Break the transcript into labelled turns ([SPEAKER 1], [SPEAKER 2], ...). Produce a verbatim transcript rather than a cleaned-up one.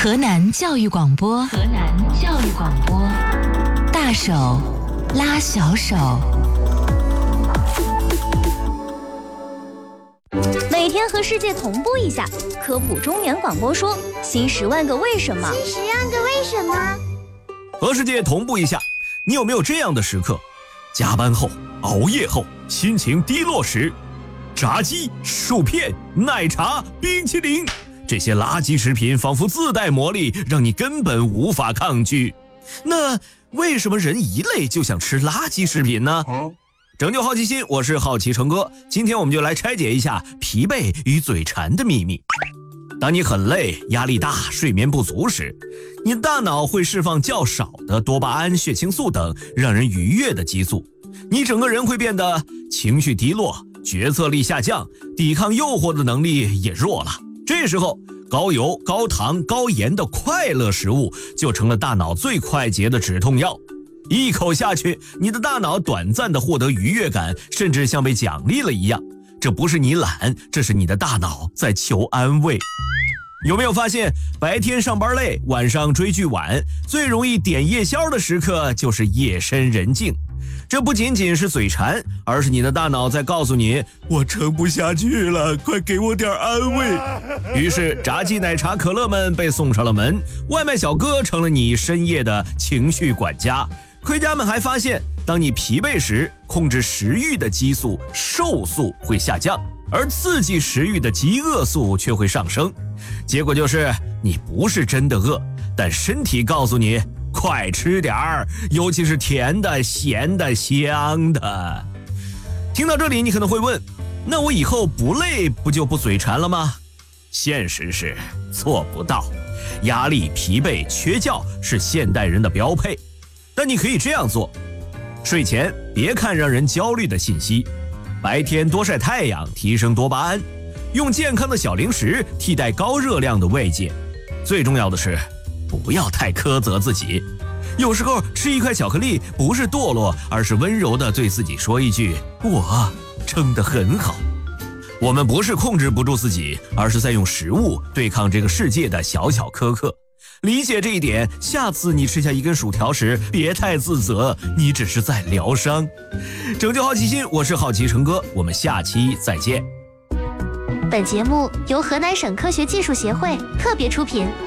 [SPEAKER 1] 河南教育广播，河南教育广播，大手拉小手。
[SPEAKER 2] 每天和世界同步一下，科普中年广播说新十万个为什么，
[SPEAKER 3] 新十万个为什么。
[SPEAKER 4] 和世界同步一下，你有没有这样的时刻？加班后、熬夜后，心情低落时，炸鸡、薯片、奶茶、冰淇淋，这些垃圾食品仿佛自带魔力，让你根本无法抗拒。那为什么人一累就想吃垃圾食品呢？拯救好奇心，我是好奇成哥。今天我们就来拆解一下疲惫与嘴馋的秘密。当你很累、压力大、睡眠不足时，你的大脑会释放较少的多巴胺、血清素等让人愉悦的激素，你整个人会变得情绪低落，决策力下降，抵抗诱惑的能力也弱了。这时候，高油、高糖、高盐的快乐食物就成了大脑最快捷的止痛药。一口下去，你的大脑短暂的获得愉悦感，甚至像被奖励了一样。这不是你懒，这是你的大脑在求安慰。有没有发现，白天上班累，晚上追剧晚，最容易点夜宵的时刻就是夜深人静。这不仅仅是嘴馋，而是你的大脑在告诉你，我撑不下去了，快给我点安慰。于是炸鸡、奶茶、可乐们被送上了门，外卖小哥成了你深夜的情绪管家。科学家们还发现，当你疲惫时，控制食欲的激素瘦素会下降，而刺激食欲的饥饿素却会上升。结果就是你不是真的饿，但身体告诉你快吃点儿，尤其是甜的、咸的、香的。听到这里，你可能会问，那我以后不累不就不嘴馋了吗？现实是做不到，压力、疲惫、缺觉是现代人的标配。但你可以这样做，睡前别看让人焦虑的信息，白天多晒太阳，提升多巴胺，用健康的小零食替代高热量的慰藉。最重要的是，不要太苛责自己。有时候吃一块巧克力不是堕落，而是温柔地对自己说一句，我撑得很好。我们不是控制不住自己，而是在用食物对抗这个世界的小小苛刻。理解这一点，下次你吃下一根薯条时，别太自责，你只是在疗伤。拯救好奇心，我是好奇成哥，我们下期再见。
[SPEAKER 2] 本节目由河南省科学技术协会特别出品。